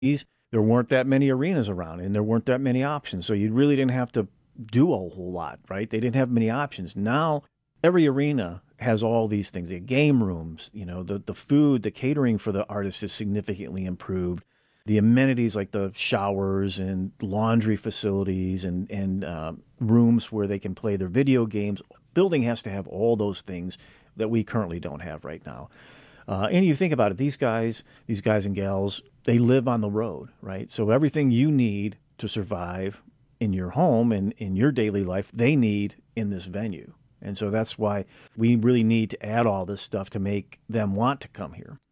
there weren't that many arenas around and there weren't that many options. So you really didn't have to do a whole lot, right? They didn't have many options. Now every arena has all these things. They have game rooms, the food, the catering for the artists is significantly improved. The amenities like the showers and laundry facilities and rooms where they can play their video games. Building has to have all those things that we currently don't have right now. And you think about it, these guys and gals, they live on the road, right? So everything you need to survive in your home and in your daily life, they need in this venue. And so that's why we really need to add all this stuff to make them want to come here.